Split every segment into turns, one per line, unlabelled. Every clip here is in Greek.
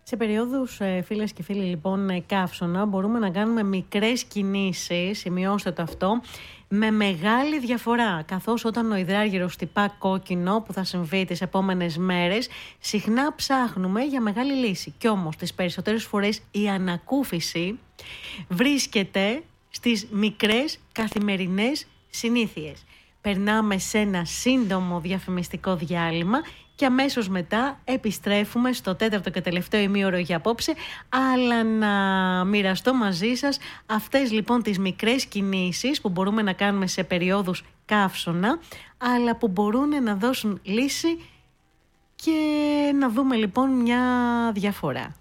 Σε περιόδους, φίλες και φίλοι, λοιπόν, καύσωνα, μπορούμε να κάνουμε μικρές κινήσεις, σημειώστε το αυτό, με μεγάλη διαφορά. Καθώς όταν ο υδράργυρος χτυπά κόκκινο, που θα συμβεί τις επόμενες μέρες, συχνά ψάχνουμε για μεγάλη λύση. Κι όμως, τις περισσότερες φορές η ανακούφιση βρίσκεται στις μικρές καθημερινές συνήθειες. Περνάμε σε ένα σύντομο διαφημιστικό διάλειμμα και αμέσως μετά επιστρέφουμε στο τέταρτο και τελευταίο ημίωρο για απόψε, αλλά να μοιραστώ μαζί σας αυτές λοιπόν τις μικρές κινήσεις που μπορούμε να κάνουμε σε περιόδους καύσωνα, αλλά που μπορούν να δώσουν λύση και να δούμε λοιπόν μια διαφορά.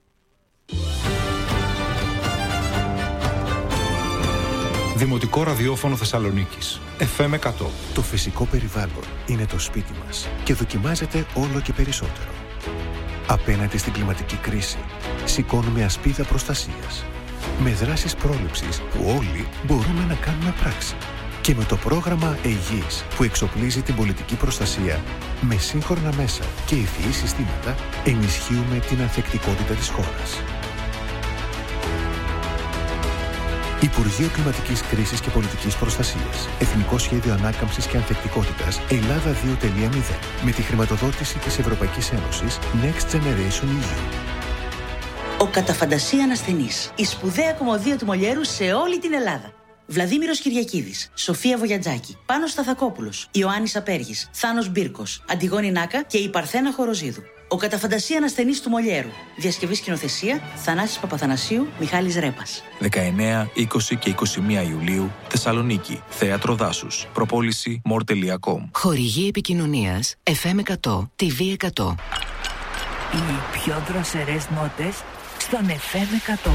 Δημοτικό Ραδιόφωνο Θεσσαλονίκης. FM 100.
Το φυσικό περιβάλλον είναι το σπίτι μας και δοκιμάζεται όλο και περισσότερο. Απέναντι στην κλιματική κρίση, σηκώνουμε ασπίδα προστασίας. Με δράσεις πρόληψης που όλοι μπορούμε να κάνουμε πράξη. Και με το πρόγραμμα ΕΙΓΙΣ που εξοπλίζει την πολιτική προστασία με σύγχρονα μέσα και ευφυή συστήματα, ενισχύουμε την ανθεκτικότητα της χώρας. Υπουργείο Κλιματικής Κρίσης και Πολιτικής Προστασίας. Εθνικό Σχέδιο Ανάκαμψης και Ανθεκτικότητας Ελλάδα 2.0. Με τη χρηματοδότηση της Ευρωπαϊκής Ένωσης Next Generation EU.
Ο κατά φαντασία ασθενής. Η σπουδαία κομμωδία του Μολιέρου σε όλη την Ελλάδα. Βλαδίμηρος Κυριακίδης, Σοφία Βογιατζάκη, Πάνος Σταθακόπουλος, Ιωάννης Απέργης, Θάνος Μπίρκος, Αντιγόνη Νάκα και η Παρθένα Χοροζίδου. Ο κατά φαντασία ασθενής του Μολιέρου. Διασκευή σκηνοθεσία Θανάσης Παπαθανασίου, Μιχάλης Ρέπας.
19, 20 και 21 Ιουλίου, Θεσσαλονίκη, Θέατρο Δάσους. Προπόληση more.com.
Χορηγή επικοινωνίας FM 100, TV 100.
Οι πιο δροσερές νότες στον FM 100.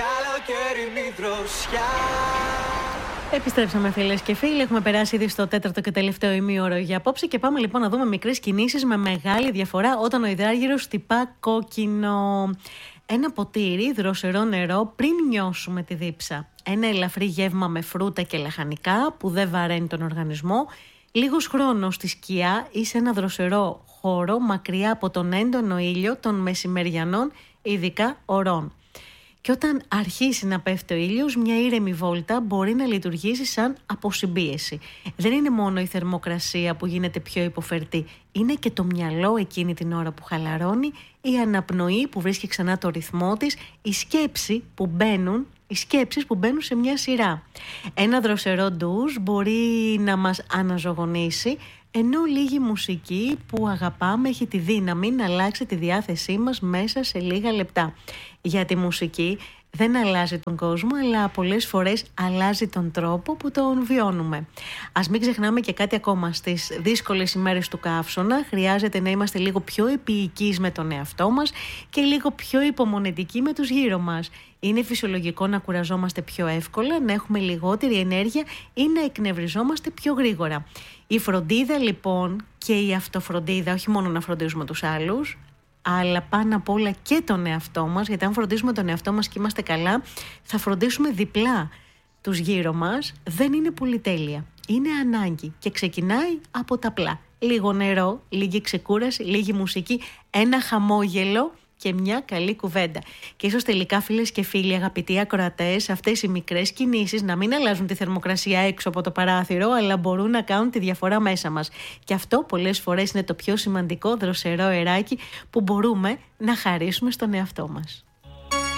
Επιστρέψαμε, φίλες και φίλοι. Έχουμε περάσει ήδη στο τέταρτο και τελευταίο ημίωρο για απόψε και πάμε λοιπόν να δούμε μικρές κινήσεις με μεγάλη διαφορά όταν ο υδράργυρος χτυπά κόκκινο. Ένα ποτήρι δροσερό νερό πριν νιώσουμε τη δίψα. Ένα ελαφρύ γεύμα με φρούτα και λαχανικά που δεν βαραίνει τον οργανισμό. Λίγος χρόνος στη σκιά ή σε ένα δροσερό χώρο μακριά από τον έντονο ήλιο των μεσημεριανών, ειδικά ωρών. Και όταν αρχίσει να πέφτει ο ήλιος, μια ήρεμη βόλτα μπορεί να λειτουργήσει σαν αποσυμπίεση. Δεν είναι μόνο η θερμοκρασία που γίνεται πιο υποφερτή, είναι και το μυαλό εκείνη την ώρα που χαλαρώνει, η αναπνοή που βρίσκει ξανά το ρυθμό της, οι σκέψεις που μπαίνουν σε μια σειρά. Ένα δροσερό ντους μπορεί να μας αναζωογονήσει, ενώ λίγη μουσική που αγαπάμε έχει τη δύναμη να αλλάξει τη διάθεσή μας μέσα σε λίγα λεπτά. Γιατί η μουσική δεν αλλάζει τον κόσμο, αλλά πολλές φορές αλλάζει τον τρόπο που τον βιώνουμε. Ας μην ξεχνάμε και κάτι ακόμα. Στις δύσκολες ημέρες του καύσωνα χρειάζεται να είμαστε λίγο πιο επίοικείς με τον εαυτό μας και λίγο πιο υπομονετικοί με τους γύρω μας. Είναι φυσιολογικό να κουραζόμαστε πιο εύκολα, να έχουμε λιγότερη ενέργεια ή να εκνευριζόμαστε πιο γρήγορα. Η φροντίδα λοιπόν και η αυτοφροντίδα, όχι μόνο να φροντίζουμε τους άλλους, αλλά πάνω απ' όλα και τον εαυτό μας, γιατί αν φροντίσουμε τον εαυτό μας και είμαστε καλά, θα φροντίσουμε διπλά τους γύρω μας. Δεν είναι πολυτέλεια, είναι ανάγκη και ξεκινάει από τα απλά. Λίγο νερό, λίγη ξεκούραση, λίγη μουσική, ένα χαμόγελο και μια καλή κουβέντα. Και ίσως τελικά, φίλες και φίλοι, αγαπητοί ακροατές, αυτές οι μικρές κινήσεις να μην αλλάζουν τη θερμοκρασία έξω από το παράθυρο, αλλά μπορούν να κάνουν τη διαφορά μέσα μας. Και αυτό πολλές φορές είναι το πιο σημαντικό δροσερό αεράκι που μπορούμε να χαρίσουμε στον εαυτό μας.